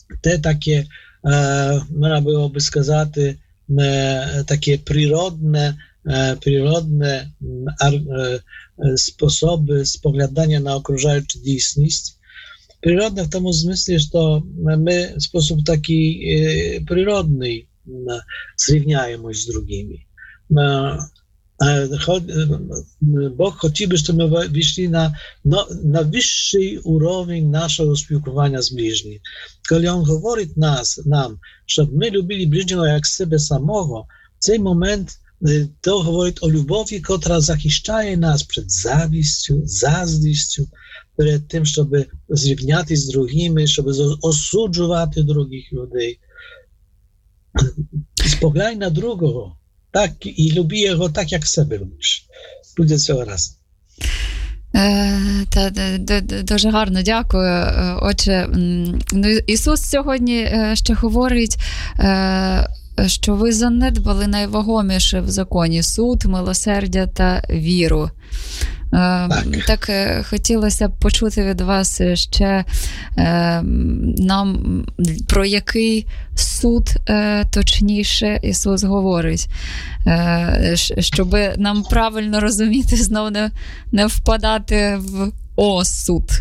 te takie, można byłoby сказати, takie природne sposoby spoglądania na okrużającą дійсність. Природne w tym смысле, że my w sposób taki природny zrówniamy się z drugimi. Bóg chciałby, żebyśmy wyszli na wyższy poziom naszego spілкування z bliźnim. Kiedy On mówi nam, żeby my lubili bliźniego jak siebie samego, w ten moment to mówi o lubowi, która zachiszczaje nas przed zawiścią, zazdrością, przed tym, żeby zrówniać z drugimi, żeby osądzać drugich ludzi. Spoglądaj na drugiego. Так, і люби його так, як себе любиш. Буде цього разу. Дуже гарно, дякую. Отже, Ісус сьогодні ще говорить, що ви занедбали найвагоміше в законі – суд, милосердя та віру. Так хотілося б почути від вас ще нам, про який суд точніше Ісус говорить, щоб нам правильно розуміти, знов не впадати в осуд.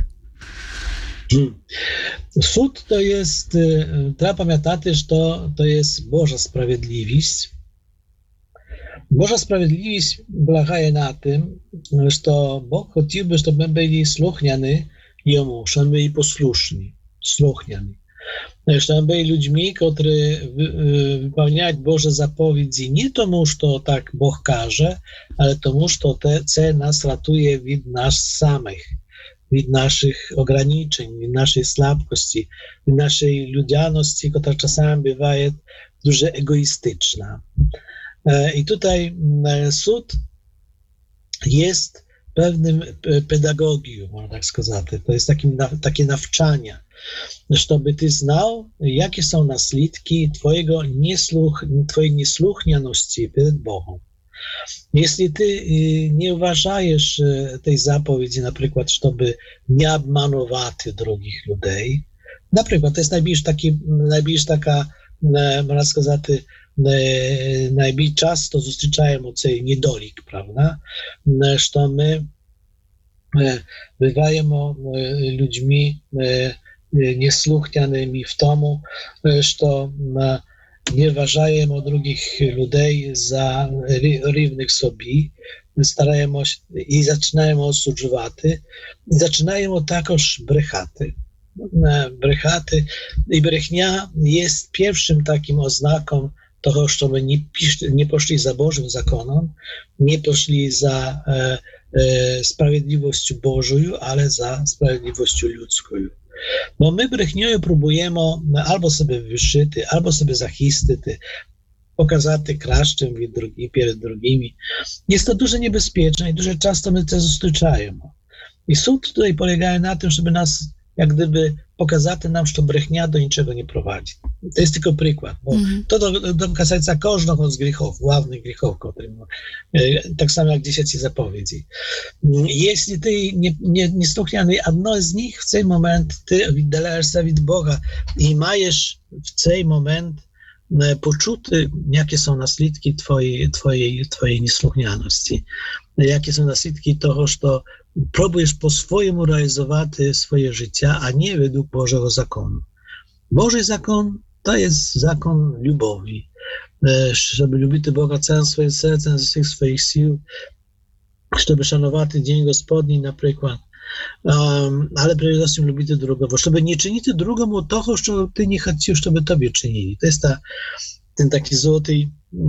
Суд to jest, trzeba pamiętać, że to jest Boża sprawiedliwość. Boża sprawiedliwość polega na tym, że Bóg chciałby, żeby byli słuchniani Jemu, żeby byli posłuszni, słuchniani. Żeby byli ludźmi, którzy wypełniają Boże zapowiedzi nie tomu, że tak Bóg każe, ale tomu, że to nas ratuje od nas samych, od naszych ograniczeń, od naszej słabkości, od naszej ludzianości, która czasami bywa dużo egoistyczna. I tutaj sąd jest pewnym pedagogią, można tak сказать. To jest takie nawczanie, żeby ty znał, jakie są naslідki twojej niesłuchnianości przed Bogiem. Jeśli ty nie uważajesz tej zapowiedzi, na przykład, żeby nie obmanować drugich ludzi, na przykład, to jest najbliższa taka, można сказать, najbardziej często zустрічаємо цей недолік, prawda? Że my bywajemy ludźmi niesłuchnianymi w tomu, że nie uważajemy drugich ludzi za równych sobie, starajemy się i zaczynamy osądzać, i zaczynamy także brechać. I brechnia jest pierwszym takim oznaką toho, żeby nie poszli za Bożym zakonem, nie poszli za sprawiedliwością Bożą, ale za sprawiedliwością ludzką. Bo my brechnią próbujemy albo sobie wyszyty, albo sobie zachistyty, pokazać kraszczem przed drugimi. Jest to dużo niebezpieczne i dużo często my to zusтрічаємо. I sąd tutaj polega na tym, żeby nas jak gdyby pokazać nam, że brechnia do niczego nie prowadzi. To jest tylko przykład, bo to dokazańca każdego z grzechów, głównych grzechów, tak samo jak 10 zapowiedzi. Jeśli ty nie słuchniany jedno z nich, w ten moment ty oddalasz się od Boga i majesz w ten moment poczuty, jakie są naslідki twojej niesłuchnianości, jakie są naslідki toho, że próbujesz po swojemu realizować swoje życie, a nie według Bożego zakonu. Boży zakon to jest zakon lubowi, żeby lubić Boga całym swoim sercem, ze wszystkich swoich sił, żeby szanować Dzień Gospodni na przykład, ale przede wszystkim lubić drugiego, żeby nie czynić drugiemu tego, co ty nie chcesz, żeby tobie czynili. To jest ten taki złoty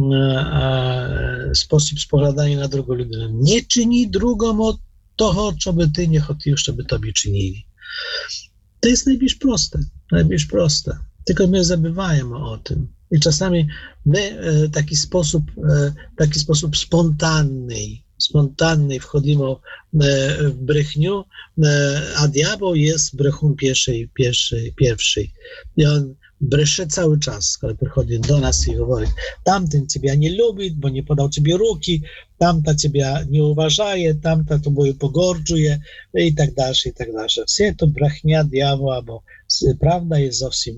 sposób spoglądania na drugą ludzinę. Nie czyni drugiemu toho, co by ty nie chciał, żeby tobie czynili. To jest najbardziej proste. Tylko my zabywamy o tym. I czasami my taki sposób spontánny wchodzimy w brechniu, a diabeł jest brechą pierwszej. I on bresze cały czas, kiedy przychodzi do nas i mówi, tamten ciebie nie lubi, bo nie podał ciebie ruki, tamta ciebie nie uważaje, tamta tobою pogordzuje i tak dalej, i tak dalej. Wszystko to brechnia diabła, bo prawda jest